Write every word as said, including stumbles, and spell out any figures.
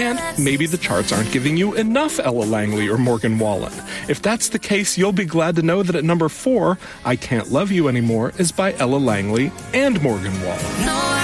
can't, maybe the charts aren't giving you enough Ella Langley or Morgan Wallen. If that's the case, you'll be glad to know that at number four, I Can't Love You Anymore is by Ella Langley and Morgan Wallen. No.